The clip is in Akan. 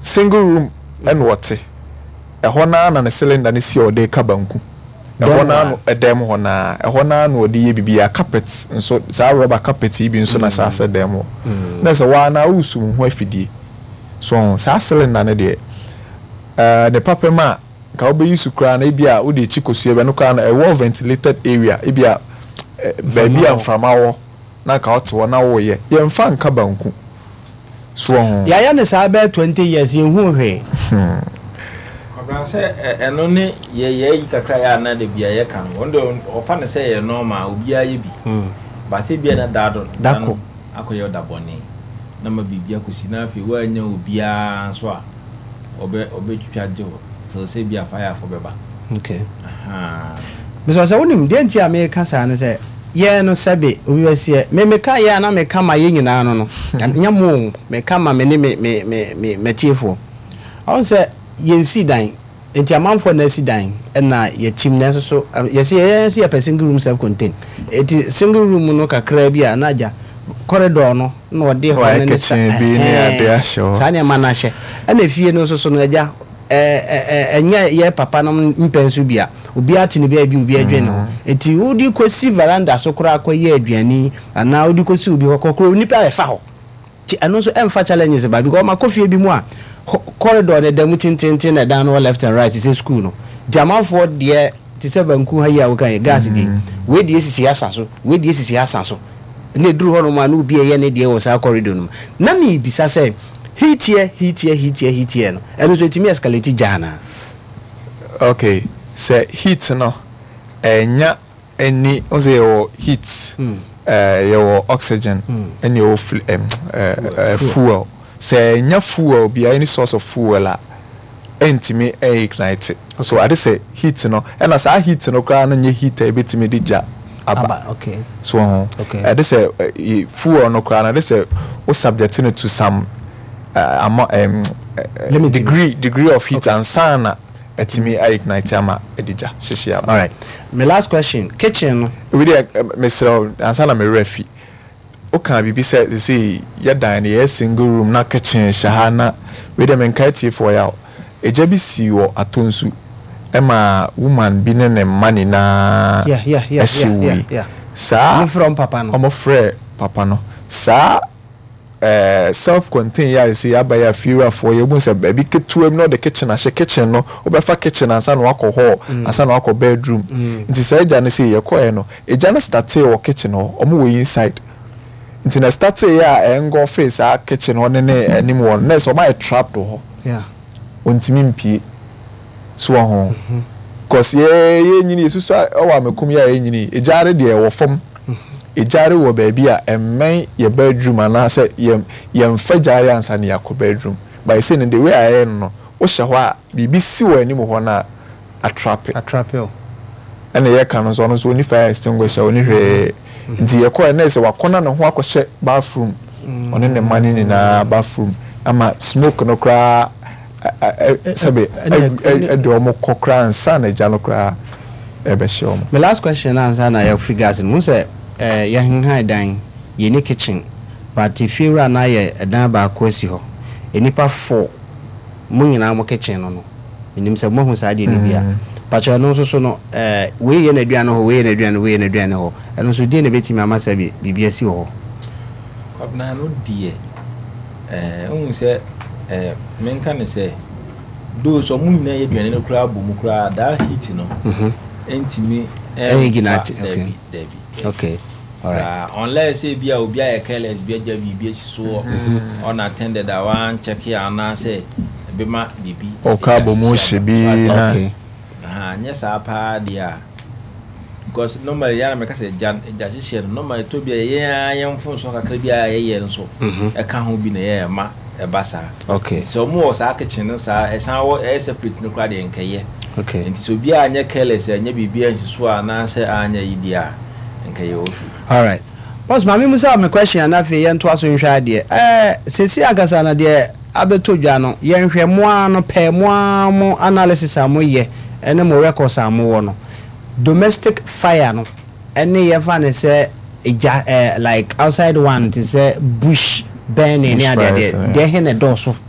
single room and what ehona na ne cylinder ne si ode ka banku ehona no edem hona ehona no ode ye bibia carpet nso za rubber carpet ibi nso na sa dem na se wa na usum ho afidie so sa cylinder ne de ne papa ma ka obeyi sukra na bia ode chikosu ebe no ka na a ventilated area bia baby amframawo na ka oto na wo ye mfa nka banku so ya ne sa be 20 years hu hwe say eno ne ye kakra ya na de bia ye kan wondo ofa ne say ye normal obia ye bi ba te bia na dado dako akoye daboni na ma bibia kosi na afi wa anya obia so a obe twitwaje so say bia fire for beba okay me so wonim de ntia me kasa ne say ye no sabe obiwase me ka ya na me kama ye nyina no nyamo me kama me ne me tiefo on say yensi dan enti amanfo na si dan na ye team na so ye person room self contained enti single room no kakra bia na ja corridor no na ode ho na kitchen bi ni ade ahyo sa ne mana hye na fie no so no ja enya ye papa no mpensu bia obi ati ne bia bi obi adwene ho enti odi kosi veranda so kora akoye adwani ana odi kosi obi kokoro nipa e fa ho ti ano so emfa challenges ba because ma kofie bi mu a corridor ne damu tintintin na down left and right is school no jamafo de ti se banku ha ya wo kan gas di we de sisi asaso we de sisi asaso ne duru ho no ma no bi ye ne de wo sa corridor no na mi bisa say heat here no eno so etimi escalate jana okay say heat no enya eni oze yo heat your oxygen and your fuel say nya fuel be any source of fuel la entimi ignite so I say heat no and as I heat no kra no nye heat e betimi dija aba okay so okay I say fuel no kra na say o subject to some degree of heat and sana etimi ignite ama edija shishia. All right, my last question, kitchen we dey Mr. ansana me refi o kan bibi say ya dan na single room na kitchen shahana we dey menkati for ya eja bi si wo atonsu ema woman bi ne mani na yeah sa from papa no omo frɛ papa no sa self contained ya say abaya fear for you bun say baby ketuem no the kitchen ashe kitchen no obefa kitchen ansa no alcohol ansa no alcohol bedroom nti say eja ne say yekoe no eja ne start e kitchen no omo we inside nti na start e ya engo face a kitchen no ne anim won na so my trap do yeah ontimi mpie so ho cause ye nyini susu o wa mekum ya ye nyini ejare de e wo fom ejare wo baby a emmen ye bedroom ana say ye mfa jare ansa ne yakọ bedroom by saying the way I am no wo hye ho a bibi si wo anim ho na atrap o ene ye kan so no so ni fire extinguisher oni hwe nti ye ko na say wakona ne ho akọhye bathroom oni ne mani ni na bathroom ama smoke no kra sabe do mo kokra ansa na ja no kra ebe hye o. My last question answer na ya free gas no say ya hinhan dan ye ni kitchen but if you run na ye dan ba akwasi ho enipa 4 mo nyina mo kitchen no enim se mo hu sa de ni bia pacho no so no we ye na aduane ho we ye na aduane ho eno so de na betimi amasa bi bibia si ho kwabna no die ohun se menka ne se do so mo nyina ye aduane no kura bo mo kura da heat no entimi ginati okay all right unless e bia obi a careless bia ja bibia si so unattended that one check here na say be ma bibi o ka bo mo hye bi na nya sa pa dia because normally ya na me ka say ja hye normally to bia ye mfon so kakra bia ye nso e ka ho bi na ye ma e basa okay so mo sa kitchen no sa e san wo e separate no kwa de nkaye okay nti so bia anya careless anya bibia nsiso a na say anya idia nkaye okay. All right. Boss, mami musa me question na fe ye nto aso nhwa de. Sesi agasa na de abeto dwa no ye nhwe mo ano pe mo amo analysis amo ye ene mo records amo wo no. Domestic fire no ene ye fa ne say like outside one to say bush burning near there he ne do so